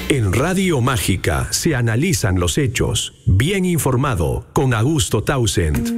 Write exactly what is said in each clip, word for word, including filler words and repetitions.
En Radio Mágica se analizan los hechos. Bien informado con Augusto Townsend.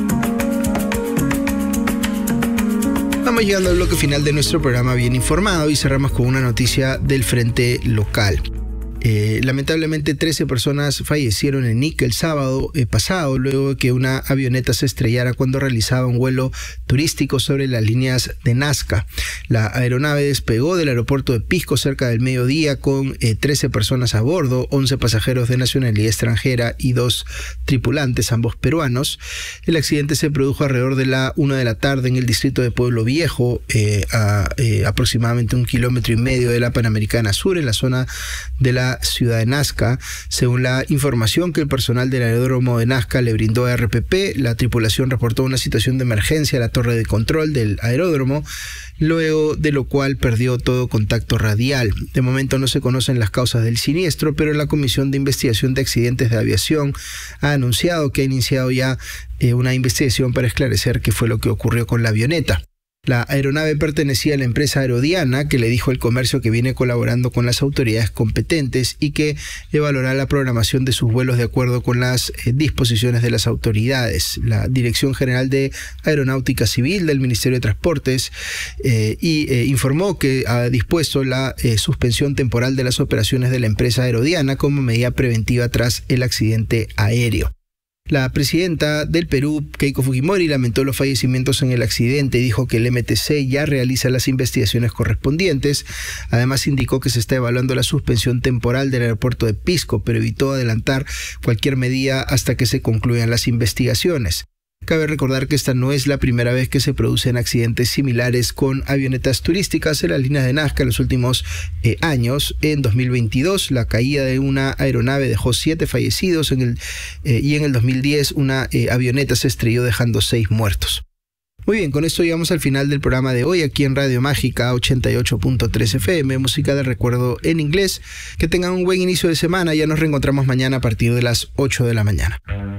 Vamos llegando al bloque final de nuestro programa Bien Informado y cerramos con una noticia del frente local. Eh, lamentablemente trece personas fallecieron en Ica el sábado eh, pasado luego de que una avioneta se estrellara cuando realizaba un vuelo turístico sobre las líneas de Nazca. La aeronave despegó del aeropuerto de Pisco cerca del mediodía con eh, trece personas a bordo, once pasajeros de nacionalidad extranjera y dos tripulantes, ambos peruanos. El accidente se produjo alrededor de la una de la tarde en el distrito de Pueblo Viejo, eh, a eh, aproximadamente un kilómetro y medio de la Panamericana Sur, en la zona de la ciudad de Nazca. Según la información que el personal del aeródromo de Nazca le brindó a R P P, la tripulación reportó una situación de emergencia a la torre de control del aeródromo, luego de lo cual perdió todo contacto radial. De momento no se conocen las causas del siniestro, pero la Comisión de Investigación de Accidentes de Aviación ha anunciado que ha iniciado ya eh, una investigación para esclarecer qué fue lo que ocurrió con la avioneta. La aeronave pertenecía a la empresa Aerodiana, que le dijo al comercio que viene colaborando con las autoridades competentes y que evaluará la programación de sus vuelos de acuerdo con las eh, disposiciones de las autoridades. La Dirección General de Aeronáutica Civil del Ministerio de Transportes eh, y eh, informó que ha dispuesto la eh, suspensión temporal de las operaciones de la empresa Aerodiana como medida preventiva tras el accidente aéreo. La presidenta del Perú, Keiko Fujimori, lamentó los fallecimientos en el accidente y dijo que el M T C ya realiza las investigaciones correspondientes. Además, indicó que se está evaluando la suspensión temporal del aeropuerto de Pisco, pero evitó adelantar cualquier medida hasta que se concluyan las investigaciones. Cabe recordar que esta no es la primera vez que se producen accidentes similares con avionetas turísticas en las líneas de Nazca en los últimos eh, años. En dos mil veintidós, la caída de una aeronave dejó siete fallecidos en el, eh, y en el dos mil diez una eh, avioneta se estrelló dejando seis muertos. Muy bien, con esto llegamos al final del programa de hoy aquí en Radio Mágica ochenta y ocho punto tres F M, música de recuerdo en inglés. Que tengan un buen inicio de semana, ya nos reencontramos mañana a partir de las ocho de la mañana.